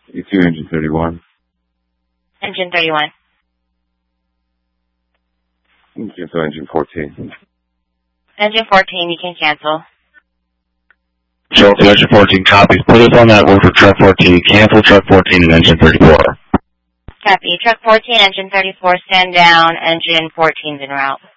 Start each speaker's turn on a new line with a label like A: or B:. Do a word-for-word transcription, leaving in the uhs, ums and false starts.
A: E two, engine thirty-one.
B: Engine thirty-one.
A: Cancel engine fourteen.
B: Engine fourteen, you can cancel.
C: Show to engine fourteen copies. Put us on that word for truck fourteen. Cancel truck fourteen and engine thirty-four.
B: Copy. Truck fourteen, engine thirty-four, stand down. Engine fourteen's en route.